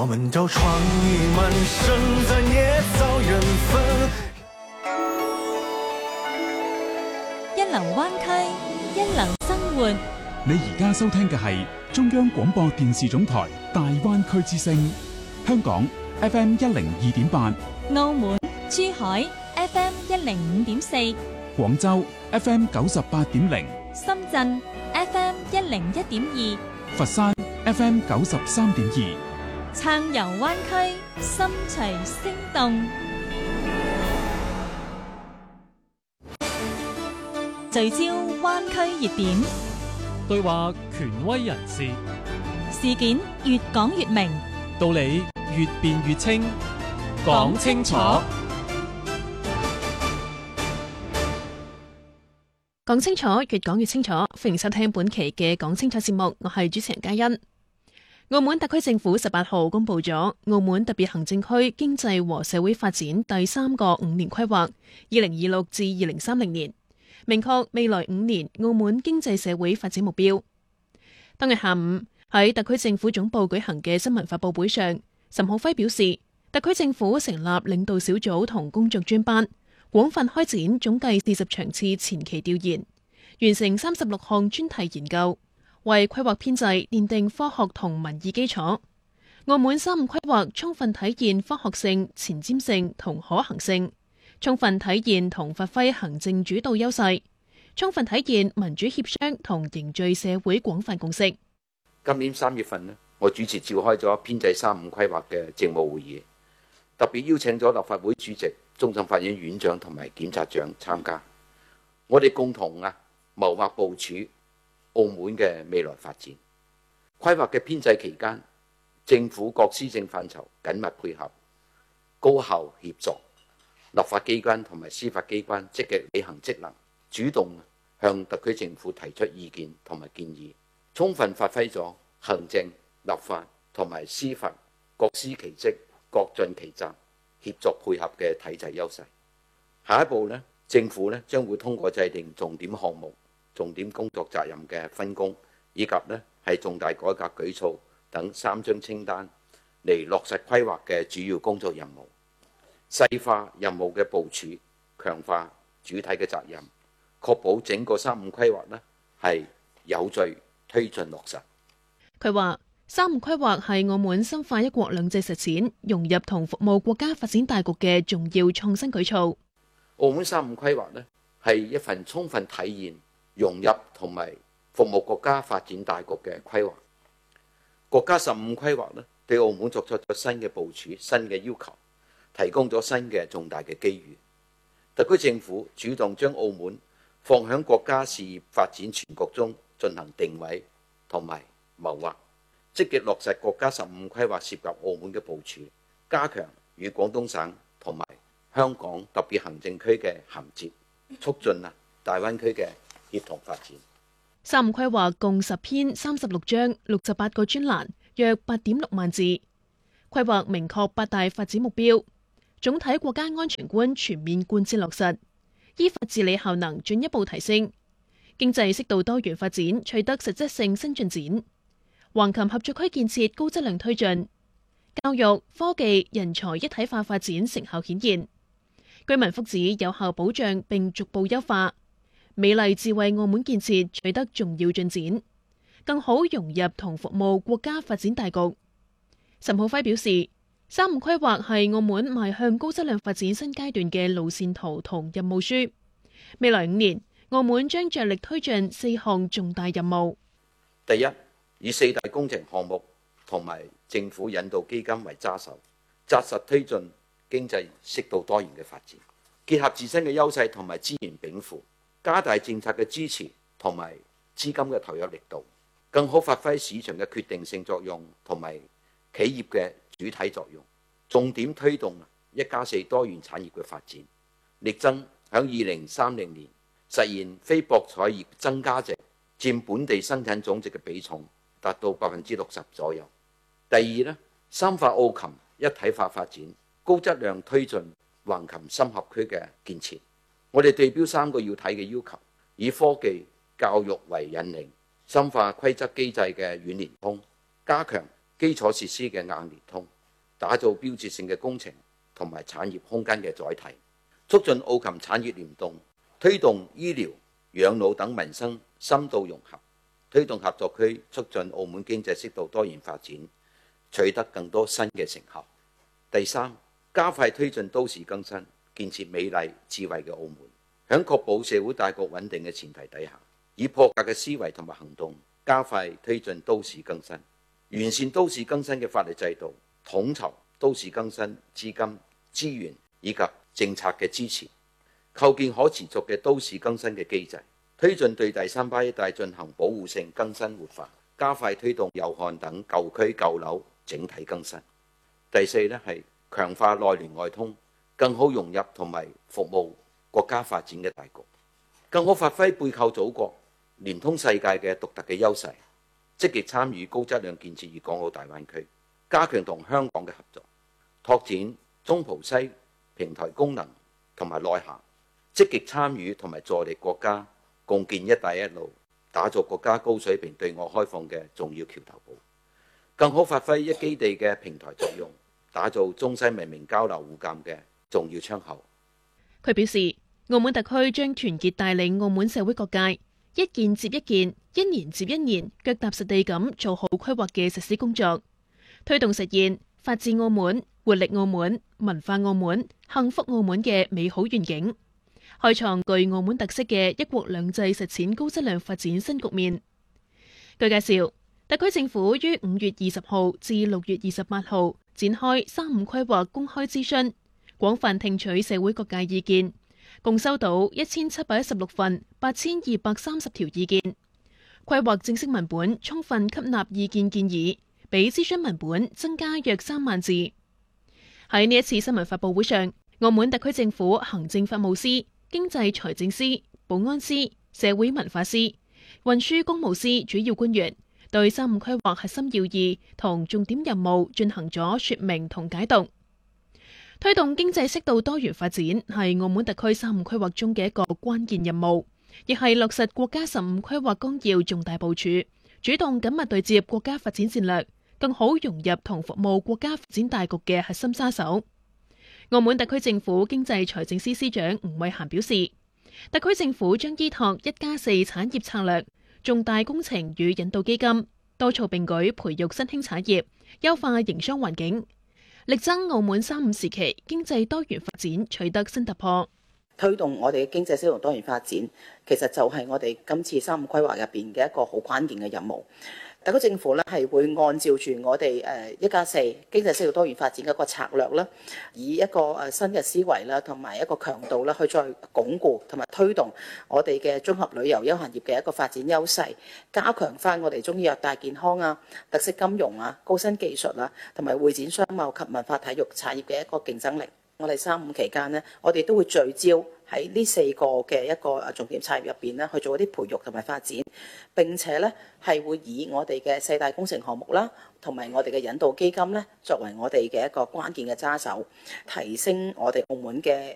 我們都創意滿生，再捏造緣分。 一流灣區，一流生活。 你而家收聽嘅係中央廣播電視總台大灣區之聲，香港 FM 102.8， 澳門、珠海 FM 105.4， 廣州 FM 98.0， 深圳 FM 101.2， 佛山 FM 93.2， 暢遊灣區，心隨聲動，聚焦灣區熱點， 對話權威人士， 事件越講越明， 道理越辯越清，講清楚。 講清楚，越講越清楚。歡迎收聽本期嘅講清楚節目，我係主持人嘉欣。澳門特區政府18號公布咗澳門特別行政區經濟和社會發展第3個5年規劃2026至2030年，明確未來5年澳門經濟社會發展目標。當日下午喺特區政府總部舉行嘅新聞發佈會上，岑浩輝表示，特區政府成立領導小組同工作專班，廣泛開展總計40場次前期調研，完成36項專題研究，為規劃編制奠定科學同民意基礎。澳門3.5規劃充分體現科學性、前瞻性同可行性，充分體現同發揮行政主導優勢，充分體現民主協商同凝聚社會廣泛共識。 今年3月份我主持召開咗編制3.5規劃嘅政務會議，特別邀請咗立法會主席、終審法院院長同埋檢察長參加，我哋共同謀劃部署澳門嘅未來發展。規劃嘅編制期間，政府各施政範疇緊密配合，高效協作，立法機關同埋司法機關積極履行職能，主動向特區政府提出意見同埋建議，充分發揮咗行政、立法同埋司法各司其職、各盡其責、協作配合嘅體制優勢。下一步政府將會通過制定重點項目、重點工作責任嘅分工，以及係重大改革舉措等3張清單嚟落實規劃嘅主要工作任務，細化任務嘅部署，強化主體嘅責任，確保整個3.5規劃係有序推進落實。 佢話3.5規劃係澳門深化一國兩制實踐、融入同服務國家發展大局嘅重要創新舉措。 澳門3.5規劃係一份充分體現融入同埋服務國家發展大局嘅規劃。國家15規劃對澳門作出咗新嘅部署、新嘅要求，提供咗新嘅重大嘅機遇。特區政府主動將澳門放響國家事業發展全局中進行定位同埋謀劃，積極落實國家15規劃涉及澳門嘅部署，加強與廣東省同埋香港特別行政區嘅銜接，促進大灣區嘅協同發展。 3.5規劃共10篇36章68個專欄，約8.6萬字。規劃明確8大發展目標，總體國家安全觀全面貫徹落實，依法治理效能進一步提升，經濟適度多元發展取得實質性新進展，橫琴合作區建設高質量推進，教育、科技、人才一體化發展成效顯現，居民福祉有效保障並逐步優化，美麗智慧澳門建設取得重要進展，更好融入同服務國家發展大局。岑浩輝表示，3.5規劃係澳門邁向高質量發展新階段嘅路線圖同任務書。未來5年，澳門將着力推進4項重大任務。 第一，以4大工程項目同埋政府引導基金為揸手，紮實推進經濟適度多元嘅發展，結合自身嘅優勢同埋資源稟賦，加大政策嘅支持同埋資金嘅投入力度，更好發揮市場嘅決定性作用同埋企業嘅主體作用，重點推動1+4多元產業嘅發展，力爭響2030年實現非博彩業增加值佔本地生產總值嘅比重達到60%左右。第二深化澳琴一體化發展，高質量推進橫琴深合區嘅建設。我哋對標3個要睇嘅要求，以科技教育為引領，深化規則機制嘅軟連通，加強基礎設施嘅硬連通， 打造標誌性嘅工程同埋產業空間嘅載體，促進澳琴產業聯動，推動醫療、養老等民生深度融合，推動合作區促進澳門經濟適度多元發展，取得更多新嘅成效。第三，加快推進都市更新，建設美麗智慧嘅澳門。喺確保社會大局穩定嘅前提底下，以破格嘅思維同埋行動，加快推進都市更新，完善都市更新嘅法律制度，統籌都市更新資金、資源以及政策嘅支持，構建可持續嘅都市更新嘅機制，推進對第三批一帶進行保護性更新活化，加快推動祐漢等舊區舊樓整體更新。第四呢，係強化內聯外通，更好融入同埋服務國家發展嘅大局，更好發揮背靠祖國、聯通世界嘅獨特嘅優勢，積極參與高質量建設粵港澳大灣區，加強同香港嘅合作，拓展中葡西平台功能同埋內涵，積極參與同埋助力國家共建一帶一路，打造國家高水平對外開放嘅重要橋頭堡，更好發揮一基地嘅平台作用，打造中西文明交流互鑑嘅重要窗口。 佢表示，澳門特區將團結帶領澳門社會各界，一件接一件，一年接一年，腳踏實地咁做好規劃嘅實施工作，推動實現法治澳門、活力澳門、文化澳門、幸福澳門嘅美好願景，開創具澳門特色嘅一國兩制實踐高質量發展新局面。據介紹，特區政府於5月20號至6月28號展開3.5規劃公開諮詢，廣泛聽取社會各界意見，共收到1716份8230條意見。規劃正式文本充分吸納意見建議，比諮詢文本增加約3萬字。喺呢一次新聞發佈會上，澳門特區政府行政法務司、經濟財政司、保安司、社會文化司、運輸公務司主要官員對3.5規劃核心要義同重點任務進行咗說明同解讀。推動經濟適度多元發展係澳門特區3.5規劃中嘅一個關鍵任務，亦係落實國家15規劃綱要重大部署，主動緊密對接國家發展戰略，更好融入同服務國家發展大局嘅核心揸手。澳門特區政府經濟財政司司長吳惠嫻表示，特區政府將依託1+4產業策略、重大工程與引導基金，多措並舉培育新興產業，優化營商環境，力爭澳門3.5時期經濟多元發展取得新突破。 推動我哋嘅經濟適度多元發展，其實就係我哋今次3.5規劃入邊嘅一個好關鍵嘅任務。特區政府咧係會按照住我哋1+4經濟適度多元發展嘅一個策略啦，以一個新嘅思維啦，同埋一個強度啦，去再鞏固同埋推動我哋嘅綜合旅遊休閒業嘅一個發展優勢，加強翻我哋中醫藥大健康啊、特色金融啊、高新技術啊，同埋會展商貿及文化體育產業嘅一個競爭力。我哋3.5期間呢，我哋都會聚焦喺呢4個嘅一個重點產業入邊呢，去做一啲培育同埋發展，並且呢係會以我哋嘅4大工程項目啦，同埋我哋嘅引導基金呢，作為我哋嘅一個關鍵嘅揸手，提升我哋澳門嘅